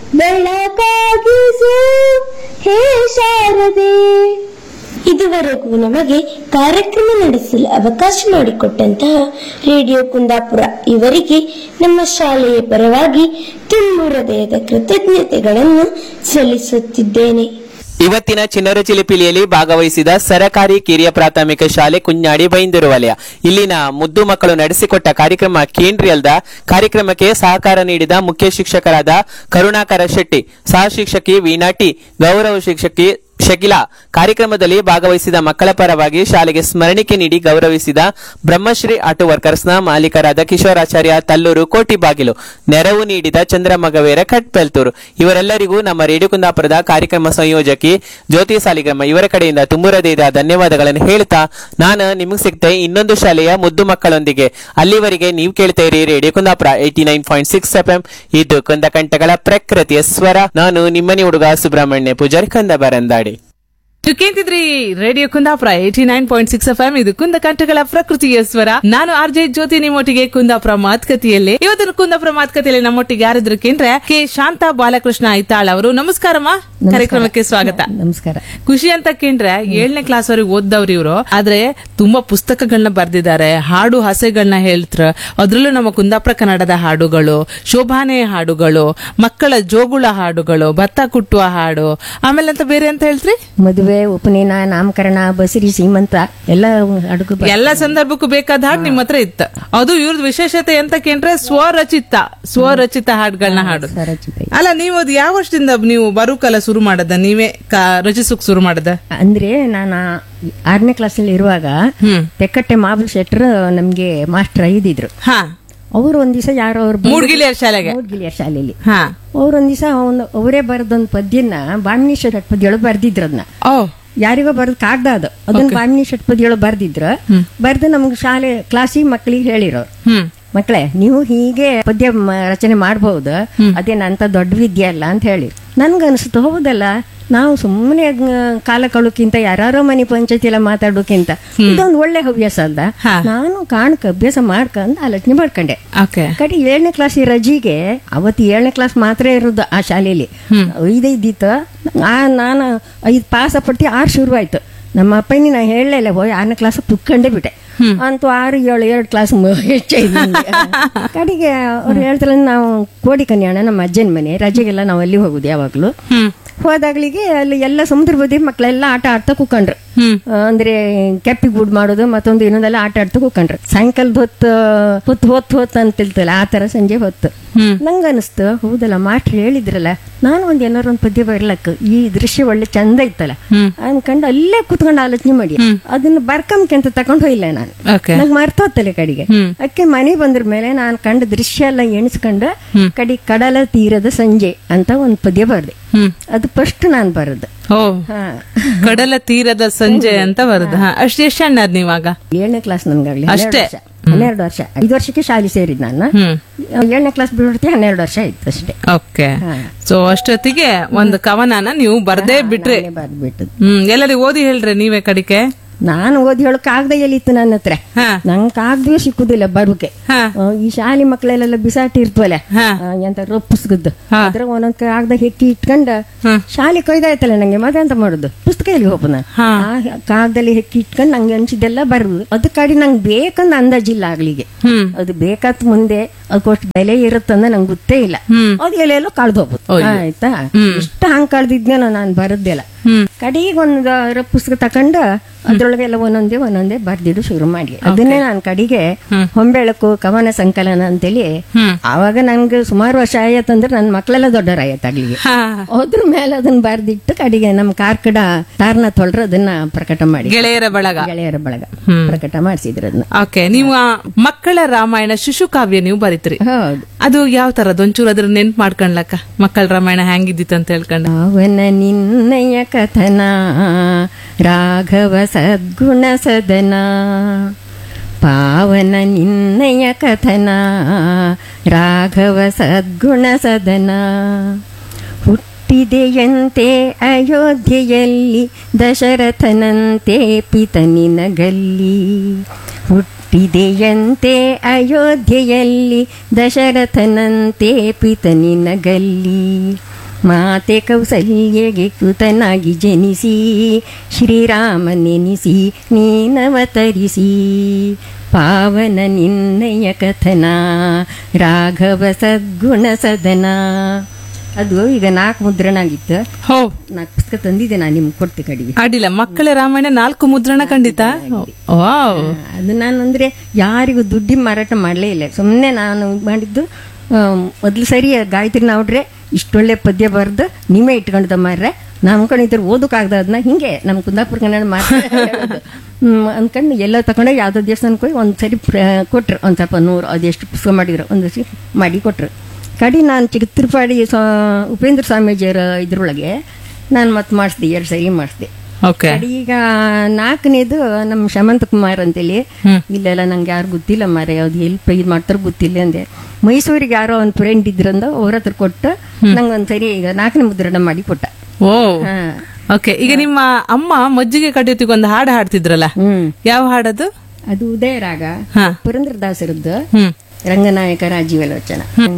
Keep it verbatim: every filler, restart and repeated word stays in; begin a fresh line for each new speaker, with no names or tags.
ಬೆಳಕಾಗಿಸು ಹೇ ಶಾರದೆ. ಇದುವರೆಗೂ ನಮಗೆ ಕಾರ್ಯಕ್ರಮ ನಡೆಸಲು ಅವಕಾಶ ಮಾಡಿಕೊಟ್ಟಂತಹ ರೇಡಿಯೋ ಕುಂದಾಪುರ ಇವರಿಗೆ ನಮ್ಮ ಶಾಲೆಯ ಪರವಾಗಿ ತುಂಬು ಹೃದಯದ ಕೃತಜ್ಞತೆಗಳನ್ನು ಸಲ್ಲಿಸುತ್ತಿದ್ದೇನೆ.
ಇವತ್ತಿನ ಚಿನ್ನರ ಚಿಲಿಪಿಲಿಯಲ್ಲಿ ಭಾಗವಹಿಸಿದ ಸರಕಾರಿ ಕಿರಿಯ ಪ್ರಾಥಮಿಕ ಶಾಲೆ ಕುഞ്ഞാಡಿ ಬೈಂದೂರು ವಲಯ ಇಲ್ಲಿನ ಮುದ್ದು ಮಕ್ಕಳು ನಡೆಸಿಕೊಟ್ಟ ಕಾರ್ಯಕ್ರಮ ಕೇಂದ್ರೀಯದ ಕಾರ್ಯಕ್ರಮಕ್ಕೆ ಸಹಕಾರ ನೀಡಿದ ಮುಖ್ಯ ಶಿಕ್ಷಕರಾದ ಕರುಣಾಕರ ಶೆಟ್ಟಿ, ಸಹ ಶಿಕ್ಷಕಿ ವೀಣಾಟಿ, ಗೌರವ ಶಿಕ್ಷಕಿ ಶಕಿಲಾ, ಕಾರ್ಯಕ್ರಮದಲ್ಲಿ ಭಾಗವಹಿಸಿದ ಮಕ್ಕಳ ಪರವಾಗಿ ಶಾಲೆಗೆ ಸ್ಮರಣಿಕೆ ನೀಡಿ ಗೌರವಿಸಿದ ಬ್ರಹ್ಮಶ್ರೀ ಆಟೋ ವರ್ಕರ್ಸ್ನ ಮಾಲೀಕರಾದ ಕಿಶೋರಾಚಾರ್ಯ ತಲ್ಲೂರು ಕೋಟಿಬಾಗಿಲು, ನೆರವು ನೀಡಿದ ಚಂದ್ರಮಗವೇರ ಕಟ್ಪೆಲ್ತೂರು ಇವರೆಲ್ಲರಿಗೂ ನಮ್ಮ ರೇಡಿಯೋ ಕುಂದಾಪುರದ ಕಾರ್ಯಕ್ರಮ ಸಂಯೋಜಕಿ ಜ್ಯೋತಿ ಸಾಲಿಗ್ರಾಮ ಇವರ ಕಡೆಯಿಂದ ತುಂಬುರದೇದ ಧನ್ಯವಾದಗಳನ್ನು ಹೇಳ್ತಾ ನಾನು ನಿಮಗೆ ಸಿಗ್ತೆ ಇನ್ನೊಂದು ಶಾಲೆಯ ಮುದ್ದು ಮಕ್ಕಳೊಂದಿಗೆ. ಅಲ್ಲಿವರೆಗೆ ನೀವು ಕೇಳ್ತಾ ಇರಿ radio Kundapura eighty nine point six F M. ಇದು ಕುಂದಕಂಠಗಳ ಪ್ರಕೃತಿಯ ಸ್ವರ. ನಾನು ನಿಮ್ಮನೆ ಹುಡುಗ ಸುಬ್ರಹ್ಮಣ್ಯ ಪೂಜಾರಿ ಕಂದಬರಂದಾಡಿ.
ನೀವು ಕೇಳ್ತಿದ್ರಿ radio Kundapura eighty nine point six F M. ಇದು ಕುಂದಕಂಠಗಳ ಪ್ರಕೃತಿಯ ಸ್ವರ. ನಾನು ಆರ್ ಜೆ ಜ್ಯೋತಿ ನಿಮ್ಮೊಟ್ಟಿಗೆ ಕುಂದಾಪುರ ಮಾತುಕತೆಯಲ್ಲಿ. ಇವತ್ತಿನ ಕುಂದಾಪುರ ಮಾತುಕತೆಯಲ್ಲಿ ನಮ್ಮೊಟ್ಟಿಗೆ ಯಾರಿದ್ರು ಕೇಂದ್ರ ಕೆ ಶಾಂತಾ ಬಾಲಕೃಷ್ಣ ಐತಾಳ್ ಅವರು. ನಮಸ್ಕಾರಮ್ಮ, ಕಾರ್ಯಕ್ರಮಕ್ಕೆ ಸ್ವಾಗತ.
ನಮಸ್ಕಾರ.
ಖುಷಿ ಅಂತ ಕೇಂದ್ರ ಏಳನೇ ಕ್ಲಾಸ್ ವರೆಗೆ ಓದ್ದವ್ರು ಇವರು. ಆದ್ರೆ ತುಂಬಾ ಪುಸ್ತಕಗಳನ್ನ ಬರ್ದಿದ್ದಾರೆ, ಹಾಡು ಹಸೆಗಳನ್ನ ಹೇಳ್ತಾರೆ. ಅದ್ರಲ್ಲೂ ನಮ್ಮ ಕುಂದಾಪುರ ಕನ್ನಡದ ಹಾಡುಗಳು, ಶೋಭಾನೆ ಹಾಡುಗಳು, ಮಕ್ಕಳ ಜೋಗುಳ ಹಾಡುಗಳು, ಭತ್ತ ಕುಟ್ಟುವ ಹಾಡು, ಆಮೇಲೆ ಅಂತ ಬೇರೆ ಅಂತ ಹೇಳ್ತ್ರಿ
ಮದುವೆ, ಉಪನಯನ, ನಾಮಕರಣ, ಬಸರಿ, ಸೀಮಂತ ಎಲ್ಲ ಅಡುಗೆ
ಎಲ್ಲ ಸಂದರ್ಭಕ್ಕೂ ಬೇಕಾದ ಹಾಡು ನಿಮ್ಮ ಹತ್ರ ಇತ್ತ. ಅದು ಇವ್ರದ್ ವಿಶೇಷತೆ ಅಂತ ಕೇಂದ್ರೆ ಸ್ವರಚಿತ ಸ್ವರಚಿತ ಹಾಡುಗಳನ್ನ ಹಾಡು. ಅಲ್ಲ, ನೀವು ಅದು ಯಾವ ವರ್ಷದಿಂದ ನೀವು ಬರುಕಲ್ಲ ಶುರು ಮಾಡದ, ನೀವೇ ರಚಿಸಕ್ ಶುರು ಮಾಡದ?
ಅಂದ್ರೆ ನಾನು ಆರನೇ ಕ್ಲಾಸ್ ಅಲ್ಲಿ ಇರುವಾಗ ತೆಕ್ಕಟ್ಟೆ ಮಾಬಲ್ ಶೆಟ್ರ್ ನಮ್ಗೆ ಮಾಸ್ಟರ್ ಇದ್ದಿದ್ರು.
ಹಾ,
ಅವ್ರು ಒಂದ್ ದಿವಸ ಯಾರೋ ಅವ್ರು
ಮೂಡ್ಗಿಲಿಯರ್ ಶಾಲೆಗೆ
ಮೂಡ್ಗಿಲಿಯರ್ ಶಾಲೆಯಲ್ಲಿ
ಹಾ
ಅವ್ರ ಒಂದ್ ದಿವಸ ಅವರೇ ಬರೆದೊಂದು ಪದ್ಯನ ಬಾಮಿನಿ ಷಟ್ಪದಿಯೊಳಗೆ ಬರ್ದಿದ್ರು. ಅದನ್ನ ಯಾರಿಗೋ ಬರೆದ್ ಕಾಗ್ದ ಅದು ಅದನ್ನ ಬಾಮಿನಿ ಷಟ್ಪದಿಯೊಳಗೆ ಬರ್ದಿದ್ರು. ಬರ್ದು ನಮ್ಗೆ ಶಾಲೆ ಕ್ಲಾಸಿಗೆ ಮಕ್ಕಳಿಗೆ ಹೇಳಿರೋರು, ಮಕ್ಕಳೇ ನೀವು ಹೀಗೆ ಪದ್ಯ ರಚನೆ ಮಾಡಬಹುದು, ಅದೇನಂತ ದೊಡ್ಡ ವಿದ್ಯೆ ಅಲ್ಲ ಅಂತ ಹೇಳಿ. ನನ್ಗನ್ಸುತ್ತೆ ಹೌದಲ್ಲ, ನಾವು ಸುಮ್ಮನೆ ಕಾಲ ಕಳೋಕ್ಕಿಂತ ಯಾರೋ ಮನೆ ಪಂಚಾಯತಿ ಎಲ್ಲ ಮಾತಾಡೋಕ್ಕಿಂತ ಇದೊಂದು ಒಳ್ಳೆ ಹವ್ಯಾಸ ಅಲ್ದ. ನಾನು ಕಾಣಕ ಅಭ್ಯಾಸ ಮಾಡ್ಕೊಂಡ್ ಆಲೋಚನೆ ಮಾಡ್ಕೊಂಡೆ. ಕಡೆ ಏಳನೇ ಕ್ಲಾಸ್ ರಜಿಗೆ ಅವತ್ತು ಏಳನೇ ಕ್ಲಾಸ್ ಮಾತ್ರ ಇರೋದು ಆ ಶಾಲೆಯಲ್ಲಿ. ಐದೈದಿತ್ತು. ನಾನು ಐದು ಪಾಸ ಪಟ್ಟಿ ಆರು ಶುರುವಾಯ್ತು. ನಮ್ಮ ಅಪ್ಪನಿ ನಾ ಹೇಳಲಿಲ್ಲ, ಹೋಯ್ ಆರನೇ ಕ್ಲಾಸ್ ತುಕ್ಕೊಂಡೇ ಬಿಟ್ಟೆ. ಅಂತೂ ಆರು ಏಳು ಎರಡು ಕ್ಲಾಸ್ ಹೆಚ್ಚಾಯ್ತು. ಕಡೆಗೆ ಅವ್ರು ಹೇಳ್ತಾರೆ, ನಾವು ಕೋಡಿ ಕನ್ಯಾಣ ನಮ್ಮ ಅಜ್ಜನ ಮನೆ, ರಜೆಗೆಲ್ಲ ನಾವು ಅಲ್ಲಿ ಹೋಗುದು. ಯಾವಾಗ್ಲೂ ಹೋದಾಗ್ಲಿಗೆ ಅಲ್ಲಿ ಎಲ್ಲ ಸಮುದ್ರ ಬದಿ ಮಕ್ಕಳೆಲ್ಲ ಆಟ ಆಡ್ತಾ ಕೂಕೊಂಡ್ರು. ಅಂದ್ರೆ ಕೆಪ್ಪಿ ಗೂಡ್ ಮಾಡೋದು ಮತ್ತೊಂದು ಇನ್ನೊಂದೆಲ್ಲ ಆಟ ಆಡ್ತಾ ಕೂಕೊಂಡ್ರು. ಸಾಯಂಕಾಲದ ಹೊತ್ತು ಹೊತ್ತು ಹೊತ್ತು ಹೊತ್ತು ಅಂತಿಲ್ತಲ್ಲ ಆ ತರ ಸಂಜೆ ಹೊತ್ತು. ನಂಗ ಅನಿಸ್ತು ಹೌದಲ್ಲ, ಮಾಸ್ಟರ್ ಹೇಳಿದ್ರಲ್ಲ, ನಾನು ಒಂದ್ ಏನಾರು ಒಂದ್ ಪದ್ಯ ಬರ್ಲಕ್ಕ, ಈ ದೃಶ್ಯ ಒಳ್ಳೆ ಚಂದ ಇತ್ತಲ್ಲ ಅನ್ಕಂಡು ಅಲ್ಲೇ ಕುತ್ಕೊಂಡು ಆಲೋಚನೆ ಮಾಡಿ ಅದನ್ನ ಬರ್ಕಂಕೆ ಅಂತ ತಕೊಂಡ್ ಹೋಗಿಲ್ಲ ನಾನು. ನಂಗೆ ಮರ್ತೋತ್ತಲೆ ಕಡೆಗೆ. ಅಕ್ಕೆ ಮನೆ ಬಂದ್ರ ಮೇಲೆ ನಾನು ಕಂಡ ದೃಶ್ಯ ಎಲ್ಲ ಎಣಿಸ್ಕೊಂಡು ಕಡೆ ಕಡಲ ತೀರದ ಸಂಜೆ ಅಂತ ಒಂದ್ ಪದ್ಯ ಬರ್ದೆ. ಅದು ಫಸ್ಟ್ ನಾನ್ ಬರದು.
ಓ, ಕಡಲ ತೀರದ ಸಂಜೆ ಅಂತ ಬರುದು. ಅಷ್ಟು ಎಷ್ಟು ಅಣ್ಣದ್ ನೀವಾಗ?
ಏಳನೇ ಕ್ಲಾಸ್ ನನ್ಗಾಗ್ಲಿ
ಅಷ್ಟೇ,
ಹನ್ನೆರಡು ವರ್ಷ. ಐದು ವರ್ಷಕ್ಕೆ ಶಾಲೆ ಸೇರಿದ್ ನಾನು. ಏಳನೇ ಕ್ಲಾಸ್ ಬಿಡ್ತಿ ಹನ್ನೆರಡು ವರ್ಷ ಆಯ್ತು ಅಷ್ಟೇ.
ಓಕೆ. ಸೊ ಅಷ್ಟೊತ್ತಿಗೆ ಒಂದು ಕವನನ ನೀವು ಬರ್ದೇ ಬಿಟ್ರಿ.
ಬರ್ದ್ಬಿಟ್ಟು
ಹ್ಮ್ ಎಲ್ಲರಿಗೂ ಓದಿ ಹೇಳ್ರಿ ನೀವೇ ಕಡಿಕೆ.
ನಾನು ಓದಿ ಹೇಳೋ ಕಾಗದ ಎಲ್ಲಿತ್ತು ನನ್ನ ಹತ್ರ. ನಂಗೆ ಕಾಗದವೇ ಸಿಕ್ಕುದಿಲ್ಲ ಬರುಕೆ. ಈ ಶಾಲೆ ಮಕ್ಕಳೆಲ್ಲ ಬಿಸಾಟಿ ಇರ್ತವಲ್ಲ ಎಂತ ರೊಪ್ಪಿಸ್ಗದ್ದು ಅದ್ರ ಒಂದೊಂದ್ ಕಾಗದ ಹೆಕ್ಕಿ ಇಟ್ಕೊಂಡ ಶಾಲೆ ಕೊಯ್ದಾಯ್ತಲ್ಲ ನಂಗೆ ಮತ್ತೆ ಅಂತ ಮಾಡುದು ಪುಸ್ತಕ ಎಲ್ಲಿ ಹೋಪ ನಾನು ಆ ಕಾಗದಲ್ಲಿ ಹೆಕ್ಕಿ ಇಟ್ಕೊಂಡ್ ನಂಗೆ ಅನ್ಸಿದ್ದೆಲ್ಲ ಬರುದು. ಅದ್ ಕಡೆ ನಂಗೆ ಬೇಕಂದ ಅಂದಾಜಿಲ್ಲ ಆಗ್ಲಿಗೆ. ಅದು ಬೇಕಾತ್ ಮುಂದೆ ಅದಕ್ಕೋಷ್ಟು ಬೆಲೆ ಇರುತ್ತಂದ ನಂಗೆ ಗೊತ್ತೇ ಇಲ್ಲ. ಅದು ಎಲ್ಲೆಲ್ಲೋ ಕಳ್ದು ಹೋಗ್ಬೋದು. ಆಯ್ತಾ, ಇಷ್ಟ ಹಂಗ್ ಕಳ್ದಿದ್ನೇನೋ ನಾನು ಬರದ್ದೆಲ್ಲ. ಕಡೆಗೆ ಒಂದು ಪುಸ್ತಕ ತಕೊಂಡ ಅದ್ರೊಳಗೆಲ್ಲ ಒಂದೊಂದೇ ಒಂದೊಂದೇ ಬರ್ದಿಡು ಶುರು ಮಾಡಿ ಅದನ್ನೇ ನಾನು ಕಡೆಗೆ ಹೊಂಬೆಳಕು ಕವನ ಸಂಕಲನ ಅಂತೇಳಿ ಆವಾಗ ನನ್ಗೆ ಸುಮಾರು ವರ್ಷ ಆಯತ್ತಂದ್ರೆ ನನ್ ಮಕ್ಳೆಲ್ಲ ದೊಡ್ಡವರಾಯತ್ತಾಗ್ಲಿಗೆ. ಅದ್ರ ಮೇಲೆ ಅದನ್ನ ಬರ್ದಿಟ್ಟು ಕಡೆಗೆ ನಮ್ ಕಾರ್ಕಡ ತಾರನ ತೊಳ್ರ ಅದನ್ನ ಪ್ರಕಟ ಮಾಡಿ
ಗೆಳೆಯರ ಬಳಗ
ಗೆಳೆಯರ ಬಳಗ ಪ್ರಕಟ ಮಾಡಿಸಿದ್ರು ಅದನ್ನ.
ಓಕೆ. ನೀವು ಮಕ್ಕಳ ರಾಮಾಯಣ ಶಿಶು ಕಾವ್ಯ ನೀವು ಬರೀತ್ರಿ.
ಹೌದು.
ಅದು ಯಾವ ತರದ್ ಒಂಚೂರು ಅದ್ರ ನೆನ್ಪು ಮಾಡ್ಕೊಂಡ್ಲಕ್ಕ ಮಕ್ಕಳ ರಾಮಾಯಣ ಹೆಂಗಿದ್ದಿತ್ತು ಅಂತ ಹೇಳ್ಕೊಂಡು.
ಅವನ ನಿನ್ನಯ ಕಥನ ರಾಘವ ಸದ್ಗುಣ ಸದನ ಪಾವನ ನಿನ್ನಯ ಕಥನ ರಾಘವ ಸದ್ಗುಣ ಸದನ ಹುಟ್ಟಿದೆಯಂತೆ ಅಯೋಧ್ಯೆಯಲ್ಲಿ ದಶರಥನಂತೆ ಪಿತನಿನಗಲ್ಲಿ ಹುಟ್ಟಿದೆಯಂತೆ ಅಯೋಧ್ಯೆಯಲ್ಲಿ ದಶರಥನಂತೆ ಪಿತನಿನಗಲ್ಲಿ. ಮಾತೆ ಕೌಸಲ್ಯಗೆ ಕೃತನಾಗಿ ಜನಿಸಿ ಶ್ರೀರಾಮನೆನಿಸಿ ನೀನವತರಿಸಿ. ಪಾವನ ನಿನ್ನಯ ಕಥನ ರಾಘವ ಸದ್ಗುಣ ಸದನ. ಅದು ಈಗ ನಾಲ್ಕು ಮುದ್ರಣ ಆಗಿತ್ತು.
ಹೋ
ನಾಲ್ಕು ಪುಸ್ತಕ ತಂದಿದ್ದೆ ನಾನು ನಿಮ್ಗೆ ಕೊಡ್ತೆ ಕಡೆಗೆ.
ಅಡ್ಡಿಲ್ಲ, ಮಕ್ಕಳ ರಾಮಾಯಣ ನಾಲ್ಕು ಮುದ್ರಣ ಖಂಡಿತ. ವಾವ್.
ಅದು ನಾನು ಅಂದ್ರೆ ಯಾರಿಗೂ ದುಡ್ಡಿ ಮಾರಾಟ ಮಾಡಲೇ ಇಲ್ಲ. ಸುಮ್ಮನೆ ನಾನು ಮಾಡಿದ್ದು ಮೊದಲು ಸರಿ ಗಾಯತ್ರಿ ನಾವ್ರೆ ಇಷ್ಟೊಳ್ಳೆ ಪದ್ಯ ಬರೆದು ನೀವೇ ಇಟ್ಕೊಂಡ ಮಾರ್ರೆ ನಮ್ಕೊಂಡಿದ್ರು ಓದಕ್ಕಾಗ್ದ ಅದನ್ನ ಹಿಂಗೆ ನಮ್ಮ ಕುಂದಾಪುರ ಕನ್ನಡ ಮಾತ್ರ ಅಂದ್ಕೊಂಡು ಎಲ್ಲ ತಗೊಂಡು ಯಾವುದೋ ದೇವಸ್ಥಾನಕ್ಕೆ ಹೋಗಿ ಒಂದು ಸರಿ ಕೊಟ್ರು. ಒಂದು ಸ್ವಲ್ಪ ನೂರು ಅದೆಷ್ಟು ಪುಸ್ತಕ ಮಾಡಿದ್ರು ಒಂದು ಸಿ ಮಾಡಿ ಕೊಟ್ರು. ಕಡೆ ನಾನು ಚಿತ್ರಪಾಡಿ ಸ್ವಾ ಉಪೇಂದ್ರ ಸ್ವಾಮೀಜಿಯವರ ಇದ್ರೊಳಗೆ ನಾನು ಮತ್ತೆ ಮಾಡಿಸ್ದೆ, ಎರಡು ಸರಿ ಮಾಡಿಸ್ದೆ. ಈಗ ನಾಲ್ಕನೇದು ನಮ್ಮ ಶಮಂತ ಕುಮಾರ್ ಅಂತೇಳಿ, ಇಲ್ಲೆಲ್ಲ ನಂಗೆ ಯಾರು ಗೊತ್ತಿಲ್ಲ ಮಾರ, ಯಾವ್ದು ಎಲ್ಲಿ ಇದು ಮಾಡ್ತಾರೋ ಗೊತ್ತಿಲ್ಲ ಅಂದೆ. ಮೈಸೂರಿಗೆ ಯಾರೋ ಒಂದು ಫ್ರೆಂಡ್ ಇದ್ರಂದ ಅವ್ರ ಹತ್ರ ಕೊಟ್ಟು ನಂಗೆ ಒಂದ್ಸರಿ ಈಗ ನಾಲ್ಕನೇ ಮುದ್ರಣ ಮಾಡಿ ಕೊಟ್ಟ.
ಓ ಓಕೆ. ಈಗ ನಿಮ್ಮ ಅಮ್ಮ ಮಜ್ಜಿಗೆ ಕಡಿಯೋತಿಗೆ ಒಂದು ಹಾಡು ಹಾಡ್ತಿದ್ರಲ್ಲ, ಯಾವ ಹಾಡದು?
ಅದು ಉದಯರಾಗ ಪುರಂದ್ರದಾಸರದ್ದು ರಂಗನಾಯಕ ರಾಜೀವಲೋಚನ.